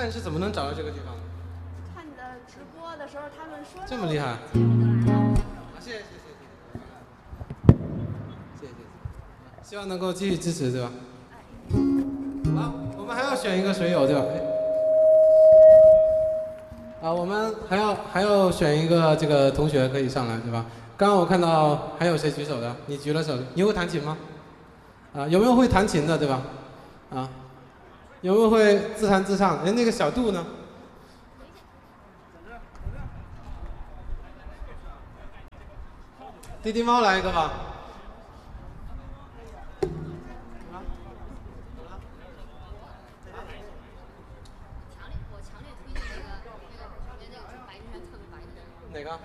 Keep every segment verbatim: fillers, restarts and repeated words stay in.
你是怎么能找到这个地方的？ 看你的直播的时候，他们说这么厉害。 节目就来了。 谢谢谢谢谢谢谢谢，希望能够继续支持，对吧？好，我们还要选一个水友，对吧？啊，我们还要还要选一个这个同学可以上来，对吧？刚刚我看到还有谁举手的？你举了手，你会弹琴吗？啊，有没有会弹琴的，对吧？啊，有没有会自弹自唱？哎，那个小杜呢？滴滴猫来一个吧。哪个？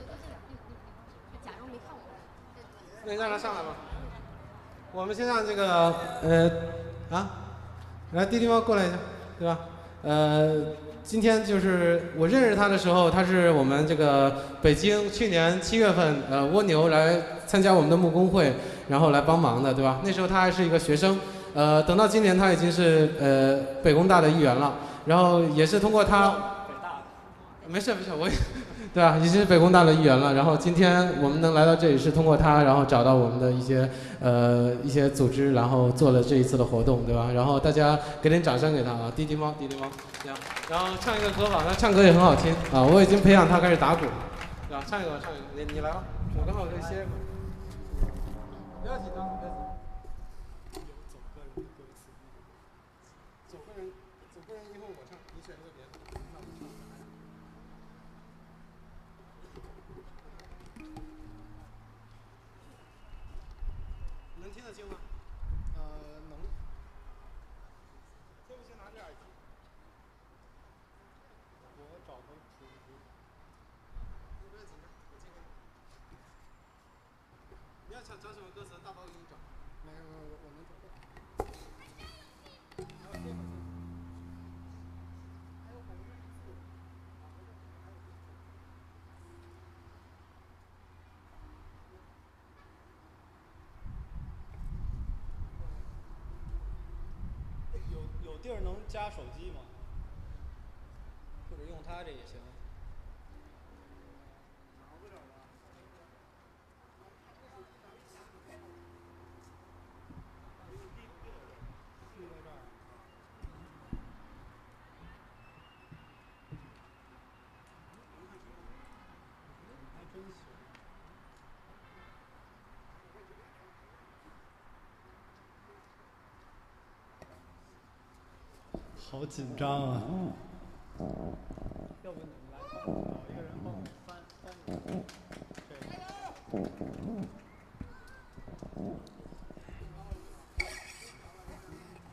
那你让他上来吧。我们先让这个呃啊，来滴滴猫过来一下，对吧？呃，今天就是我认识他的时候，他是我们这个北京去年七月份呃蜗牛来参加我们的木工会，然后来帮忙的，对吧？那时候他还是一个学生，呃，等到今年他已经是呃北工大的一员了，然后也是通过他，北大，没事没事，我也。对啊，已经是北工大的一员了。然后今天我们能来到这里，是通过他，然后找到我们的一些呃一些组织，然后做了这一次的活动，对吧？然后大家给点掌声给他啊！滴滴猫，滴滴猫，这样，然后唱一个歌吧，他唱歌也很好听啊，我已经培养他开始打鼓，对吧？唱一个，唱一个，你你来吧，我刚好可以歇一会儿。不要紧张，不要紧张。走个人，走个人，一会儿我唱，你选一个别的。能听得清吗？呃，能。先不先拿着耳机？我找个谱子。你不要紧张，我这个。你要想找什么歌词，大宝给你找。没有没有，我我能找到。还有这个。还有百分之四。 有有地儿能加手机吗？或者用它这也行。好紧张啊！要不你们来帮找一个人帮我翻翻。